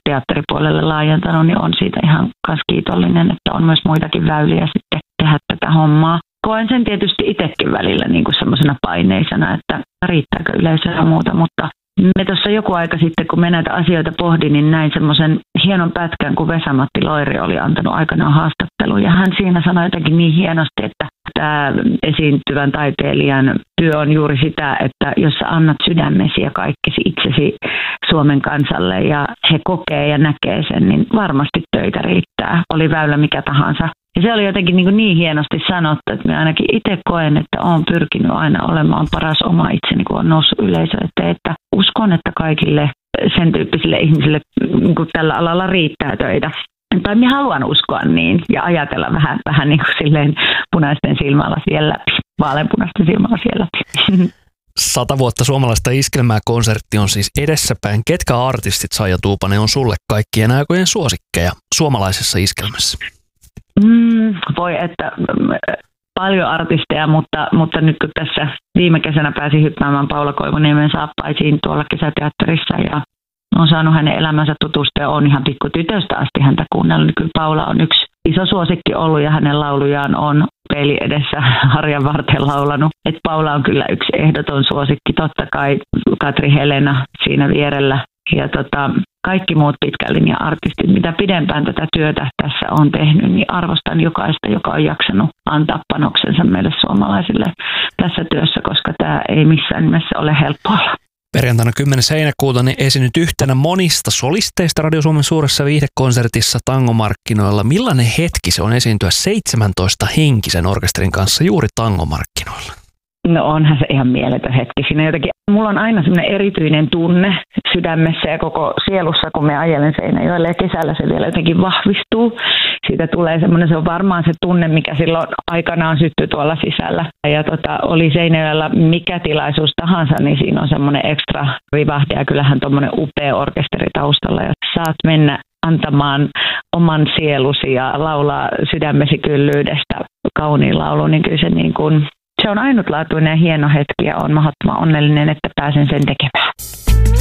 teatteripuolelle laajentanut, niin on siitä ihan kanssa kiitollinen, että on myös muitakin väyliä sitten tehdä tätä hommaa. Koen sen tietysti itsekin välillä niin kuin semmoisena paineisena, että riittääkö yleisöä ja muuta, mutta me tuossa joku aika sitten, kun me näitä asioita pohdin, niin näin semmoisen hienon pätkän, kun Vesa-Matti Loiri oli antanut aikanaan haastattelun. Ja hän siinä sanoi jotenkin niin hienosti, että tämä esiintyvän taiteilijan työ on juuri sitä, että jos sä annat sydämesi ja kaikkesi itsesi Suomen kansalle ja he kokee ja näkee sen, niin varmasti töitä riittää, oli väylä mikä tahansa. Ja se oli jotenkin niin hienosti sanottu, että minä ainakin itse koen, että olen pyrkinyt aina olemaan paras oma itseni, kun on noussut yleisö eteen. Että uskon, että kaikille sen tyyppisille ihmisille niin kuin tällä alalla riittää töitä. Tai minä haluan uskoa niin ja ajatella vähän niin kuin silleen punaisten silmälasien läpi, vaaleanpunaisten silmälasien läpi. 100 vuotta suomalaista iskelmää-konsertti on siis edessäpäin. Ketkä artistit, Saija Tuupanen, on sulle kaikkien aikojen suosikkeja suomalaisessa iskelmässä? Voi että paljon artisteja, mutta nyt kun tässä viime kesänä pääsin hyppäämään Paula Koivuniemen saappaisiin tuolla kesäteatterissa ja olen saanut hänen elämänsä tutustua ja olen ihan pikkutytöstä asti häntä kuunnellut, niin kyllä Paula on yksi iso suosikki ollut ja hänen laulujaan on peili edessä harjan varten laulanut. Et Paula on kyllä yksi ehdoton suosikki, totta kai Katri Helena siinä vierellä ja kaikki muut pitkän linjan artistit, mitä pidempään tätä työtä tässä on tehnyt, niin arvostan jokaista, joka on jaksanut antaa panoksensa meille suomalaisille tässä työssä, koska tämä ei missään nimessä ole helppoa. Perjantaina 10. heinäkuuta niin esiinnyt yhtenä monista solisteista Radio Suomen suuressa viihdekonsertissa Tangomarkkinoilla. Millainen hetki se on esiintyä 17 henkisen orkesterin kanssa juuri Tangomarkkinoilla? No onhan se ihan mieletön hetki. Siinä jotenkin, mulla on aina semmoinen erityinen tunne sydämessä ja koko sielussa, kun me ajelen Seinäjoelle ja kesällä se vielä jotenkin vahvistuu. Siitä tulee semmoinen, se on varmaan se tunne, mikä silloin aikanaan syttyi tuolla sisällä. Ja oli Seinäjoella mikä tilaisuus tahansa, niin siinä on semmoinen ekstra rivahde ja kyllähän tuommoinen upea orkesteri taustalla. Ja saat mennä antamaan oman sielusi ja laulaa sydämesi kyllyydestä kauniin laulun, niin kyllä se niin kuin se on ainutlaatuinen ja hieno hetki ja olen mahdottoman onnellinen, että pääsen sen tekemään.